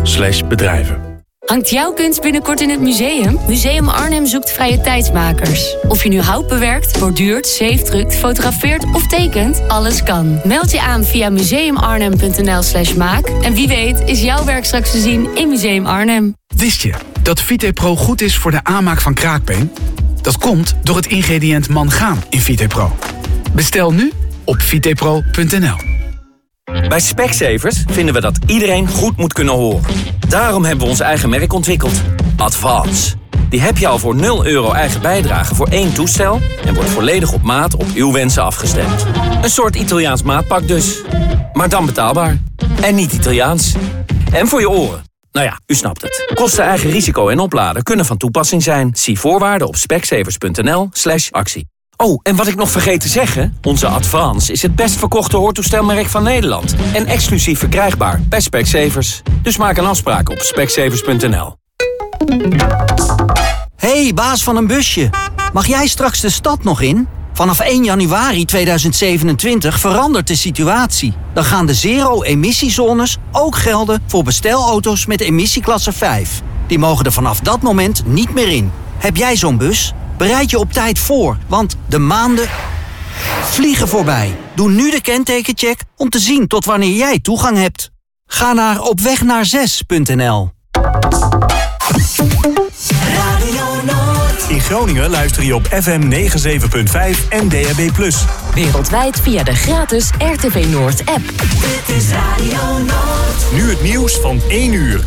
museum.nl/bedrijven. Hangt jouw kunst binnenkort in het museum? Museum Arnhem zoekt vrije tijdsmakers. Of je nu hout bewerkt, borduurt, zeefdrukt, fotografeert of tekent, alles kan. Meld je aan via museumarnhem.nl/maak. En wie weet is jouw werk straks te zien in Museum Arnhem. Wist je dat VitePro goed is voor de aanmaak van kraakbeen? Dat komt door het ingrediënt mangaan in VitePro. Bestel nu op vitepro.nl. Bij Specsavers vinden we dat iedereen goed moet kunnen horen. Daarom hebben we ons eigen merk ontwikkeld. Advance. Die heb je al voor €0 eigen bijdrage voor 1 toestel... en wordt volledig op maat op uw wensen afgestemd. Een soort Italiaans maatpak dus. Maar dan betaalbaar. En niet Italiaans. En voor je oren. Nou ja, u snapt het. Kosten, eigen risico en opladen kunnen van toepassing zijn. Zie voorwaarden op specsavers.nl/actie. Oh, en wat ik nog vergeet te zeggen... onze Advance is het best verkochte hoortoestelmerk van Nederland. En exclusief verkrijgbaar bij Specsavers. Dus maak een afspraak op specsavers.nl. Hey, baas van een busje. Mag jij straks de stad nog in? Vanaf 1 januari 2027 verandert de situatie. Dan gaan de zero-emissiezones ook gelden voor bestelauto's met emissieklasse 5. Die mogen er vanaf dat moment niet meer in. Heb jij zo'n bus? Bereid je op tijd voor, want de maanden vliegen voorbij. Doe nu de kentekencheck om te zien tot wanneer jij toegang hebt. Ga naar opwegnaar6.nl. In Groningen luister je op FM 97.5 en DAB+. Wereldwijd via de gratis RTV Noord app. Dit is Radio Noord. Nu het nieuws van 1 uur.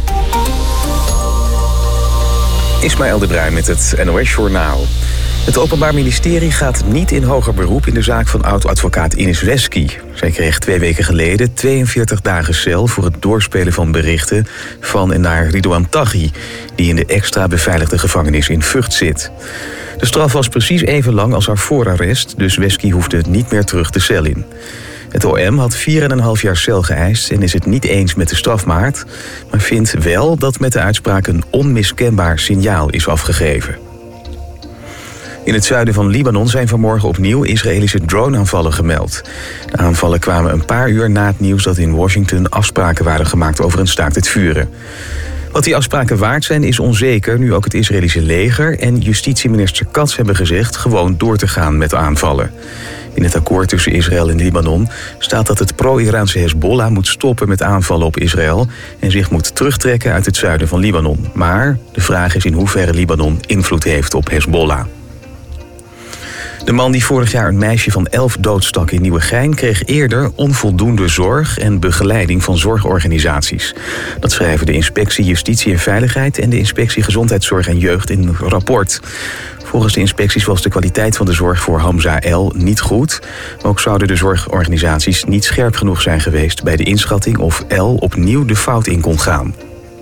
Ismaël de Bruin met het NOS Journaal. Het Openbaar Ministerie gaat niet in hoger beroep in de zaak van oud-advocaat Ines Wesky. Zij kreeg 2 weken geleden 42 dagen cel voor het doorspelen van berichten van en naar Ridouan Taghi, die in de extra beveiligde gevangenis in Vught zit. De straf was precies even lang als haar voorarrest, dus Wesky hoefde niet meer terug de cel in. Het OM had 4,5 jaar cel geëist en is het niet eens met de strafmaat, maar vindt wel dat met de uitspraak een onmiskenbaar signaal is afgegeven. In het zuiden van Libanon zijn vanmorgen opnieuw Israëlische droneaanvallen gemeld. De aanvallen kwamen een paar uur na het nieuws dat in Washington afspraken waren gemaakt over een staakt het vuren. Wat die afspraken waard zijn is onzeker, nu ook het Israëlische leger en justitieminister Katz hebben gezegd gewoon door te gaan met aanvallen. In het akkoord tussen Israël en Libanon staat dat het pro-Iraanse Hezbollah moet stoppen met aanvallen op Israël en zich moet terugtrekken uit het zuiden van Libanon. Maar de vraag is in hoeverre Libanon invloed heeft op Hezbollah. De man die vorig jaar een meisje van 11 doodstak in Nieuwegein kreeg eerder onvoldoende zorg en begeleiding van zorgorganisaties. Dat schrijven de Inspectie Justitie en Veiligheid en de Inspectie Gezondheidszorg en Jeugd in een rapport. Volgens de inspecties was de kwaliteit van de zorg voor Hamza L. niet goed. Ook zouden de zorgorganisaties niet scherp genoeg zijn geweest bij de inschatting of L opnieuw de fout in kon gaan.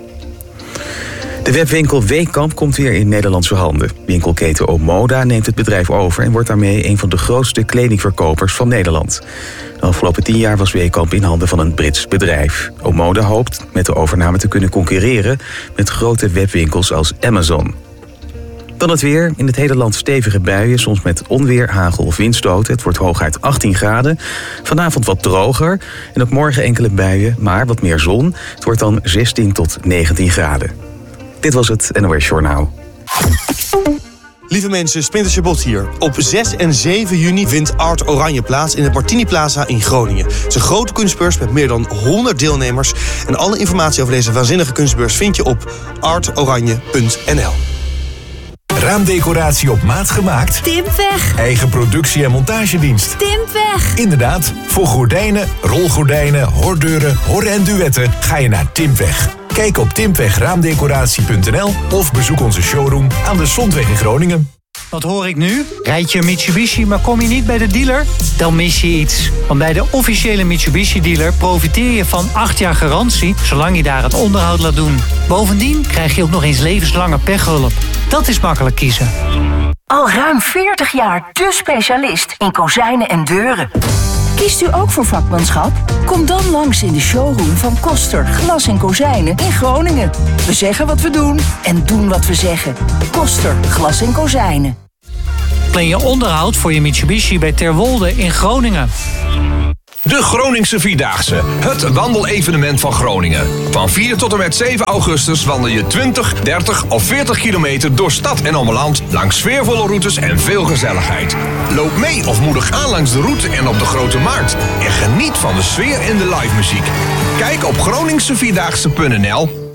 De webwinkel Weekamp komt weer in Nederlandse handen. Winkelketen Omoda neemt het bedrijf over en wordt daarmee een van de grootste kledingverkopers van Nederland. De afgelopen 10 jaar was Weekamp in handen van een Brits bedrijf. Omoda hoopt met de overname te kunnen concurreren met grote webwinkels als Amazon. Dan het weer. In het hele land stevige buien, soms met onweer, hagel of windstoten. Het wordt hooguit 18 graden. Vanavond wat droger en ook morgen enkele buien, maar wat meer zon. Het wordt dan 16 tot 19 graden. Dit was het NOS Journaal. Lieve mensen, Splinter Chabot hier. Op 6 en 7 juni vindt Art Oranje plaats in de Bartini Plaza in Groningen. Het is een grote kunstbeurs met meer dan 100 deelnemers. En alle informatie over deze waanzinnige kunstbeurs vind je op artoranje.nl. Raamdecoratie op maat gemaakt? Timpweg. Eigen productie en montagedienst? Timpweg. Inderdaad, voor gordijnen, rolgordijnen, hordeuren, horren en duetten ga je naar Timpweg. Kijk op timpwegraamdecoratie.nl of bezoek onze showroom aan de Zondweg in Groningen. Wat hoor ik nu? Rijd je een Mitsubishi, maar kom je niet bij de dealer? Dan mis je iets. Want bij de officiële Mitsubishi-dealer profiteer je van 8 jaar garantie, zolang je daar het onderhoud laat doen. Bovendien krijg je ook nog eens levenslange pechhulp. Dat is makkelijk kiezen. Al ruim 40 jaar de specialist in kozijnen en deuren. Kiest u ook voor vakmanschap? Kom dan langs in de showroom van Koster Glas en Kozijnen in Groningen. We zeggen wat we doen en doen wat we zeggen. Koster Glas en Kozijnen. Plan je onderhoud voor je Mitsubishi bij Terwolde in Groningen. De Groningse Vierdaagse, het wandelevenement van Groningen. Van 4 tot en met 7 augustus wandel je 20, 30 of 40 kilometer door stad en ommeland... langs sfeervolle routes en veel gezelligheid. Loop mee of moedig aan langs de route en op de Grote Markt. En geniet van de sfeer en de live muziek. Kijk op groningsevierdaagse.nl.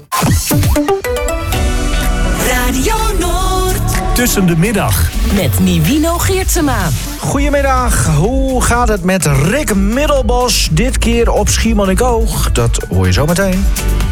Radio Noord. Tussen de middag. Met Nivino Geertsema. Goedemiddag, hoe gaat het met Rick Middelbos? Dit keer op Schiermonnikoog. Dat hoor je zo meteen.